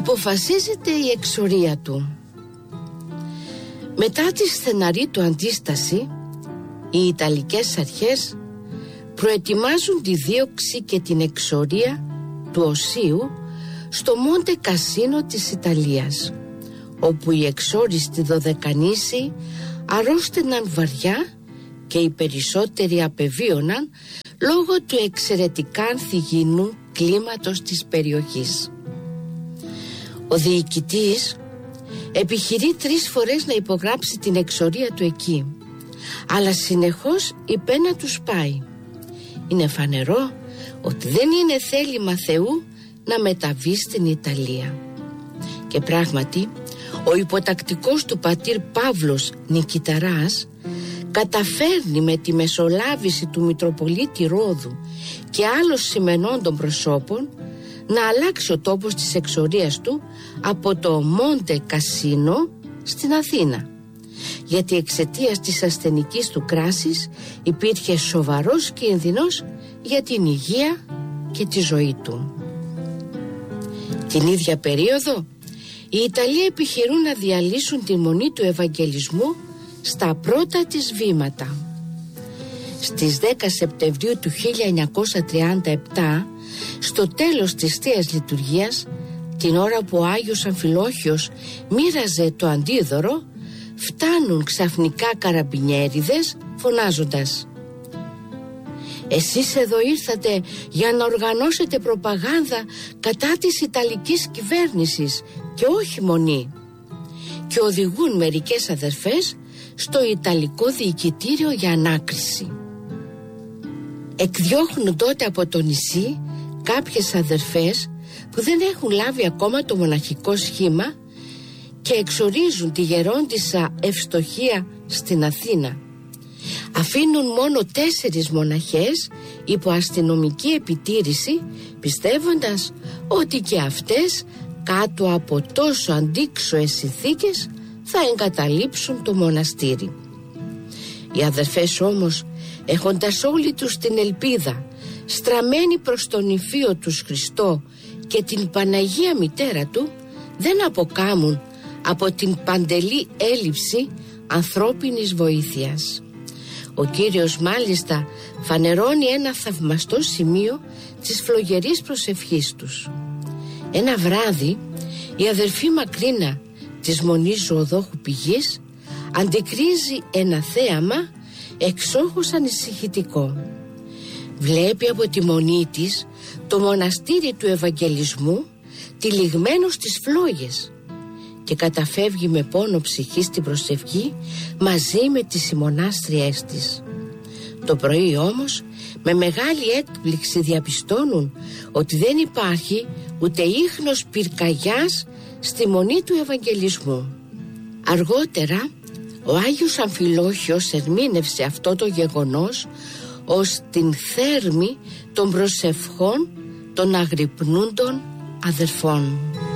αποφασίζεται η εξορία του. Μετά τη στεναρή του αντίσταση, οι Ιταλικές αρχές προετοιμάζουν τη δίωξη και την εξορία του Οσίου στο Μοντε Κασίνο της Ιταλίας, όπου οι εξόριστοι δωδεκανήσιοι αρρώστηναν βαριά και οι περισσότεροι απεβίωναν λόγω του εξαιρετικά ανθυγιεινού κλίματος της περιοχής. Ο διοικητής επιχειρεί 3 φορές να υπογράψει την εξορία του εκεί, αλλά συνεχώς η πένα του σπάει. Είναι φανερό ότι δεν είναι θέλημα Θεού να μεταβεί στην Ιταλία. Και πράγματι, ο υποτακτικός του πατήρ Παύλος Νικηταράς καταφέρνει με τη μεσολάβηση του Μητροπολίτη Ρόδου και άλλων σημενόντων προσώπων να αλλάξει ο τόπος της εξορίας του από το Μοντε Κασίνο στην Αθήνα, γιατί εξαιτίας της ασθενικής του κράσης υπήρχε σοβαρός κίνδυνος για την υγεία και τη ζωή του. Την ίδια περίοδο οι Ιταλοί επιχειρούν να διαλύσουν τη μονή του Ευαγγελισμού στα πρώτα της βήματα. Στις 10 Σεπτεμβρίου του 1937, στο τέλος της Θείας Λειτουργίας, την ώρα που ο Άγιος Αμφιλόχιος μοίραζε το αντίδωρο, φτάνουν ξαφνικά καραμπινιέριδες φωνάζοντας: «Εσείς εδώ ήρθατε για να οργανώσετε προπαγάνδα κατά της Ιταλικής κυβέρνησης και όχι μονή», και οδηγούν μερικές αδερφές στο Ιταλικό Διοικητήριο για ανάκριση. Εκδιώχνουν τότε από το νησί κάποιες αδερφές που δεν έχουν λάβει ακόμα το μοναχικό σχήμα και εξορίζουν τη γερόντισσα Ευστοχία στην Αθήνα. Αφήνουν μόνο 4 μοναχές υπό αστυνομική επιτήρηση, πιστεύοντας ότι και αυτές κάτω από τόσο αντίξωες συνθήκες θα εγκαταλείψουν το μοναστήρι. Οι αδερφές όμως, έχοντας όλοι τους την ελπίδα στραμμένοι προς τον Υφείο τους Χριστό και την Παναγία Μητέρα του, δεν αποκάμουν από την παντελή έλλειψη ανθρώπινης βοήθειας. Ο Κύριος μάλιστα φανερώνει ένα θαυμαστό σημείο της φλογερής προσευχής τους. Ένα βράδυ η αδερφή Μακρίνα της Μονής Ζωοδόχου Πηγής αντικρίζει ένα θέαμα εξόχως ανησυχητικό. Βλέπει από τη μονή της το μοναστήρι του Ευαγγελισμού τυλιγμένο στις φλόγες και καταφεύγει με πόνο ψυχή στην προσευχή μαζί με τις συμμονάστριές της. Το πρωί όμως με μεγάλη έκπληξη διαπιστώνουν ότι δεν υπάρχει ούτε ίχνος πυρκαγιάς στη μονή του Ευαγγελισμού. Αργότερα ο Άγιος Αμφιλόχιος ερμήνευσε αυτό το γεγονός ως την θέρμη των προσευχών των αγρυπνούντων αδερφών.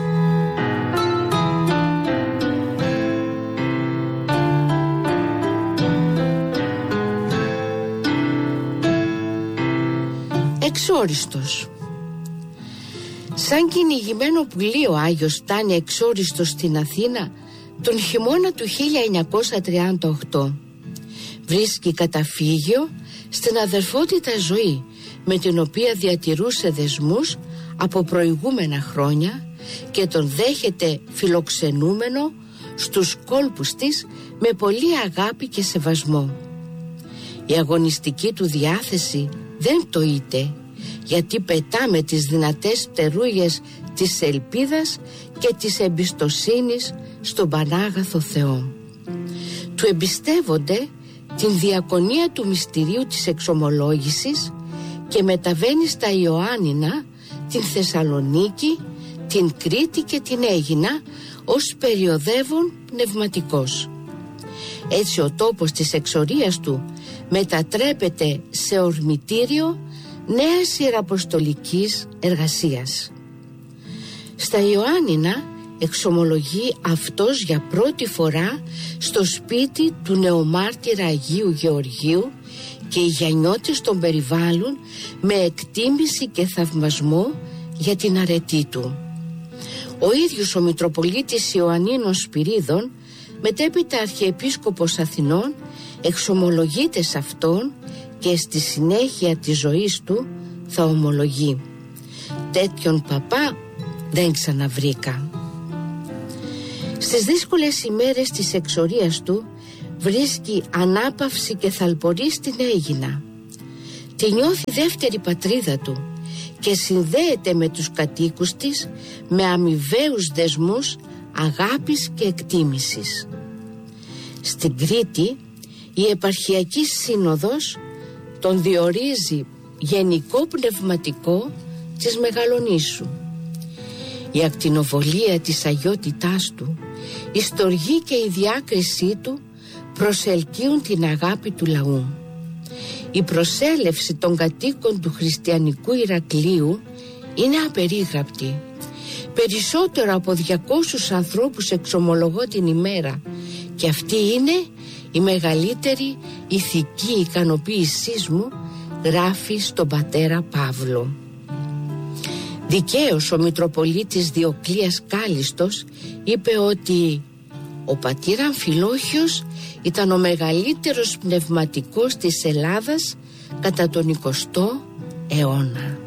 Εξόριστος. Σαν κυνηγημένο πουλί ο Άγιος φτάνει εξόριστος στην Αθήνα τον χειμώνα του 1938. Βρίσκει καταφύγιο στην αδερφότητα ζωή με την οποία διατηρούσε δεσμούς από προηγούμενα χρόνια και τον δέχεται φιλοξενούμενο στους κόλπους της με πολύ αγάπη και σεβασμό. Η αγωνιστική του διάθεση δεν τοείται, γιατί πετά με τις δυνατές πτερούγες της ελπίδας και της εμπιστοσύνης στον Πανάγαθο Θεό. Του εμπιστεύονται την διακονία του μυστηρίου της εξομολόγησης και μεταβαίνει στα Ιωάννινα, την Θεσσαλονίκη, την Κρήτη και την Αίγινα ως περιοδεύων πνευματικός. Έτσι ο τόπος της εξορίας του μετατρέπεται σε ορμητήριο νέας ιεραποστολικής εργασίας. Στα Ιωάννινα εξομολογεί αυτός για πρώτη φορά στο σπίτι του νεομάρτυρα Αγίου Γεωργίου και οι γιαννιώτες τον περιβάλλουν με εκτίμηση και θαυμασμό για την αρετή του. Ο ίδιος ο Μητροπολίτης Ιωαννίνος Σπυρίδων, μετέπειτα Αρχιεπίσκοπος Αθηνών, εξομολογείται σε αυτόν και στη συνέχεια της ζωής του θα ομολογεί: «Τέτοιον παπά δεν ξαναβρήκα». Στις δύσκολες ημέρες της εξορίας του βρίσκει ανάπαυση και θαλπορεί στην Αίγινα. Τη νιώθει δεύτερη πατρίδα του και συνδέεται με τους κατοίκους της με αμοιβαίους δεσμούς αγάπης και εκτίμησης. Στην Κρήτη η Επαρχιακή Σύνοδος τον διορίζει γενικό πνευματικό της Μεγαλονήσου. Η ακτινοβολία της αγιότητάς του, η στοργή και η διάκρισή του προσελκύουν την αγάπη του λαού. Η προσέλευση των κατοίκων του χριστιανικού Ηρακλείου είναι απερίγραπτη. Περισσότερο από 200 ανθρώπους εξομολογώ την ημέρα και αυτή είναι η μεγαλύτερη ηθική ικανοποίησή μου, γράφει στον πατέρα Παύλο. Δικαίως ο Μητροπολίτης Διοκλείας Κάλιστος είπε ότι ο πατήρ Αμφιλόχιος ήταν ο μεγαλύτερος πνευματικός της Ελλάδας κατά τον 20ο αιώνα.